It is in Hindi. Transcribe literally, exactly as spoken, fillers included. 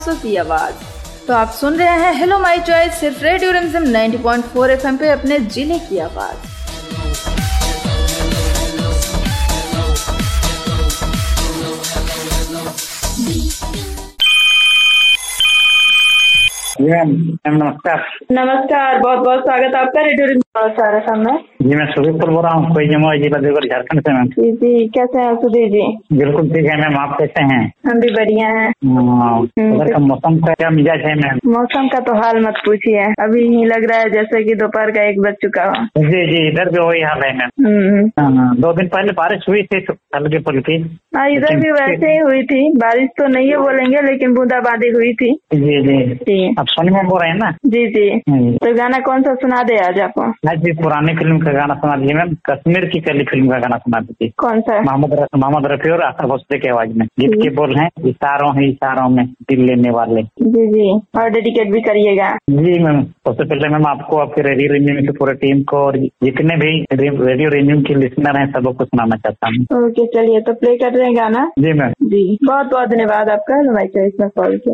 की आवाज। तो आप सुन रहे हैं हेलो माय चॉइस, सिर्फ रेडियो रिमझिम नब्बे पॉइंट चार एफएम पे, अपने जिले की आवाज। नमस्कार। नमस्कार, बहुत बहुत स्वागत आपका रेडियो रिमझिम में। जी मैं सुधीर बोल रहा हूँ, कोई जमुई जिला देवघर झारखंड से मैम। जी जी, कैसे हैं सुधीर जी? बिल्कुल ठीक है मैम, आप कैसे हैं? हम भी बढ़िया हैं। उधर का मौसम का क्या मिजाज है मैम? मौसम का तो हाल मत पूछिए, अभी ही लग रहा है जैसे कि दोपहर का एक बज चुका हो। जी जी, इधर भी वही हाल है मैम। दो दिन पहले बारिश हुई थी हल्की फुल्की। हाँ, इधर भी वैसे ही हुई थी, बारिश तो नहीं है बोलेंगे, लेकिन बूंदाबांदी हुई थी। जी जी जी, आप सोनी में बोल रहे हैं ना? जी जी। तो गाना कौन सा सुना दे आज आपको? आज भी पुरानी फिल्म का गाना सुना दीजिए मैम, कश्मीर की कली फिल्म का गाना सुना दीजिए। कौन सा? मोहम्मद मोहम्मद रफी और आशा भोसले की आवाज में। गीत के बोल हैं, इशारों ही इशारों में दिल लेने वाले। जी जी, और डेडिकेट भी करिएगा। जी मैम, सबसे पहले मैम आपको, आपके रेडियो रिमझिम की पूरे टीम को और जितने भी रेडियो रिमझिम के लिसनर हैं सबको सुनाना चाहता हूँ। ओके चलिए, तो प्ले कर रहे हैं गाना। जी मैम। जी, बहुत बहुत धन्यवाद आपका हमारी चॉइस में कॉल किया।